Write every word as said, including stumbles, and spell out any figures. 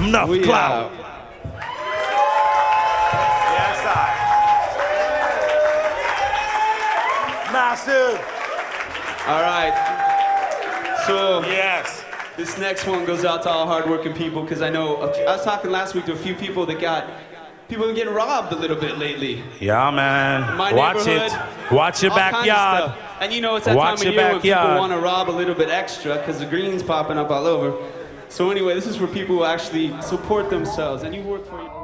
Enough We clout. out. Yes, I. Massive. All right. So Yes. this next one goes out to all hardworking people because I know a few, I was talking last week to a few people that got people have been getting robbed a little bit lately. Yeah, man. My Watch neighborhood, it. Watch your all kinds of backyard. stuff. And you know it's that Watch time of your year when people backyard. want to rob a little bit extra because the green's popping up all over. So anyway, this is for people who actually support themselves and you work for your